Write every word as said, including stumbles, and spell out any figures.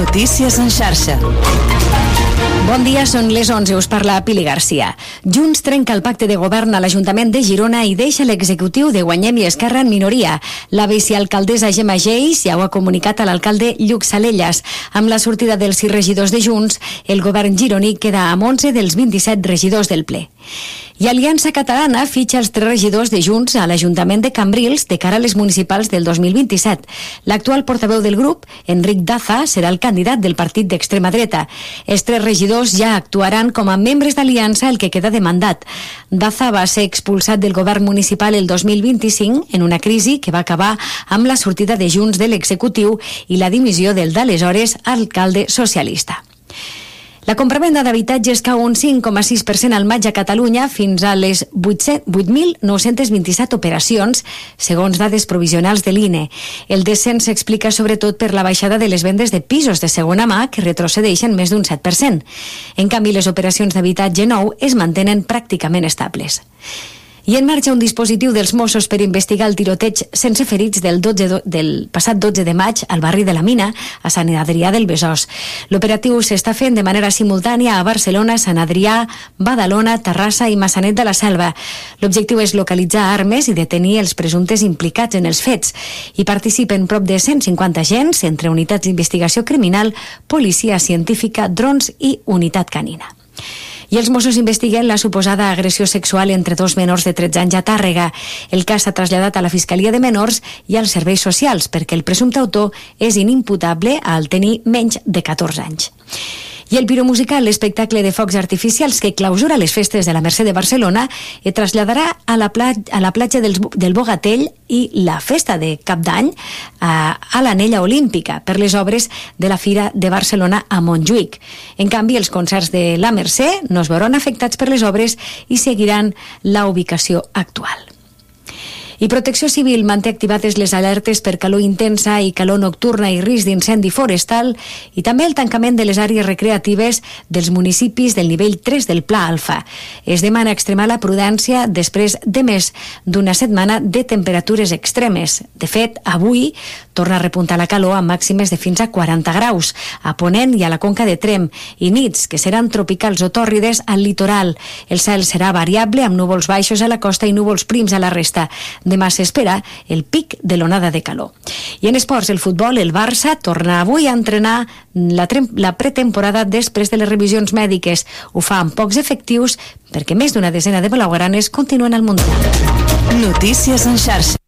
Notícies en xarxa. Bon dia, són les onze, us parla Pili Garcia. Junts trenca el pacte de govern a l'Ajuntament de Girona i deixa l'executiu de Guanyem i Esquerra en minoria. La vicealcaldessa Gemma Geis ja ho ha comunicat a l'alcalde Lluc Salellas. Amb la sortida dels sis regidors de Junts, el govern gironí queda amb onze dels vint-i-set regidors del ple. I Aliança Catalana fitxa els tres regidors de Junts a l'Ajuntament de Cambrils de cara a les municipals del dos mil vint-i-set. L'actual portaveu del grup, Enric Daza, serà el candidat del partit d'extrema dreta. Els tres regidors ja actuaran com a membres d'Aliança el que queda de mandat. Daza va ser expulsat del govern municipal el dos mil vint-i-cinc en una crisi que va acabar amb la sortida de Junts de l'executiu i la dimissió del d'aleshores alcalde socialista. La compravenda d'habitatges cau un cinc coma sis per cent al maig a Catalunya fins a les vuit mil nou-cents vint-i-set operacions, segons dades provisionals de l'I N E. El descens s'explica sobretot per la baixada de les vendes de pisos de segona mà, que retrocedeixen més d'un set per cent. En canvi, les operacions d'habitatge nou es mantenen pràcticament estables. I en marxa un dispositiu dels Mossos per investigar el tiroteig sense ferits del, dotze, del passat dotze de maig al barri de la Mina, a Sant Adrià del Besòs. L'operatiu s'està fent de manera simultània a Barcelona, Sant Adrià, Badalona, Terrassa i Maçanet de la Selva. L'objectiu és localitzar armes i detenir els presumptes implicats en els fets. Hi participen prop de cent cinquanta agents, entre unitats d'investigació criminal, policia científica, drons i unitat canina. I els Mossos investiguen la suposada agressió sexual entre dos menors de tretze anys a Tàrrega. El cas s'ha traslladat a la Fiscalia de Menors i als Serveis Socials perquè el presumpte autor és inimputable al tenir menys de catorze anys. I el piromusical, l'espectacle de focs artificials que clausura les festes de la Mercè de Barcelona, es traslladarà a la, pla a la platja del, del Bogatell i la festa de Cap d'Any a, a l'Anella Olímpica per les obres de la Fira de Barcelona a Montjuïc. En canvi, els concerts de la Mercè no es veuran afectats per les obres i seguiran la ubicació actual. I Protecció Civil manté activades les alertes per calor intensa i calor nocturna i risc d'incendi forestal i també el tancament de les àrees recreatives dels municipis del nivell tres del Pla Alfa. Es demana extremar la prudència després de més d'una setmana de temperatures extremes. De fet, avui torna a repuntar la calor amb màximes de fins a quaranta graus a Ponent i a la Conca de Tremp i nits que seran tropicals o tòrrides al litoral. El cel serà variable amb núvols baixos a la costa i núvols prims a la resta. Demà s'espera el pic de l'onada de calor. I en esports, el futbol, el Barça torna avui a entrenar la, la pretemporada després de les revisions mèdiques. Ho fa amb pocs efectius perquè més d'una desena de blaugranes continuen al Mundial. Notícies en xarxa.